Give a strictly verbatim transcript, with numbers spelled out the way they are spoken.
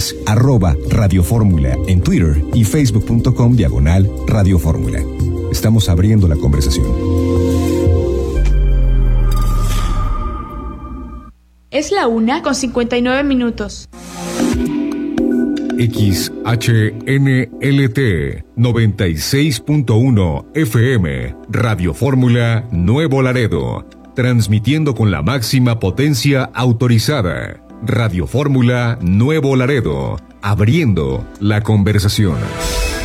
X, arroba Radio Fórmula en Twitter y facebook.com diagonal Radio Fórmula. Estamos abriendo la conversación. Es la una con cincuenta y nueve minutos. X H N L T noventa y seis punto uno F M, Radio Fórmula Nuevo Laredo, transmitiendo con la máxima potencia autorizada. Radio Fórmula Nuevo Laredo, abriendo la conversación.